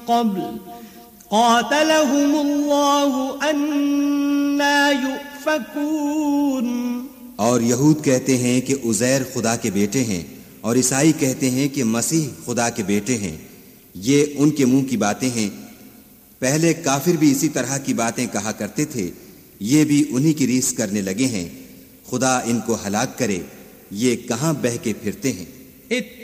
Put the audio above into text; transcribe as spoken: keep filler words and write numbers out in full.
क़ब्ल क़ातलहुमुल्लाहु अन्ना युफ़कून। और यहूद कहते हैं कि उज़ैर खुदा के बेटे हैं और ईसाई कहते हैं कि मसीह खुदा के बेटे हैं। ये उनके मुंह की बातें हैं। पहले काफिर भी इसी तरह की बातें कहा करते थे। ये भी उन्हीं की रीस करने लगे हैं। खुदा इनको हलाक करे, ये कहां बह के फिरते हैं।